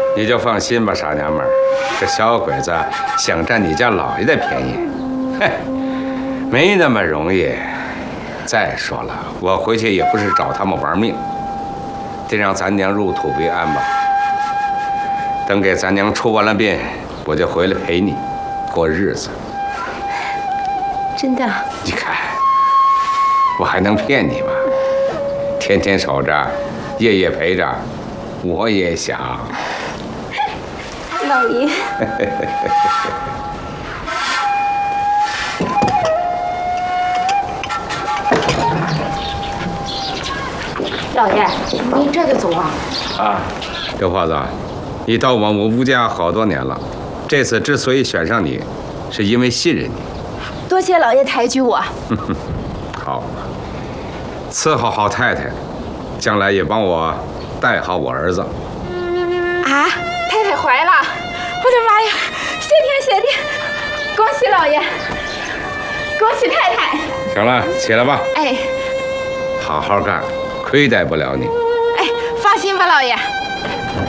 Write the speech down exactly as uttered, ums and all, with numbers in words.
你就放心吧，傻娘们儿，这小鬼子想占你家老爷的便宜，嘿，没那么容易。再说了，我回去也不是找他们玩命，得让咱娘入土为安吧。等给咱娘出完了殡，我就回来陪你过日子。 真的？ 你看，我还能骗你吗？天天守着，夜夜陪着，我也想。 老爷。老爷，你这就走啊？ 啊，刘胖子，你到我们吴家好多年了，这次之所以选上你，是因为信任你。 多谢老爷抬举我。 好，伺候好太太，将来也帮我带好我儿子。 啊，太太怀了！我的妈呀！谢天谢地！恭喜老爷！恭喜太太！ 行了，起来吧。 哎， 好好干，亏待不了你。 哎，放心吧，老爷。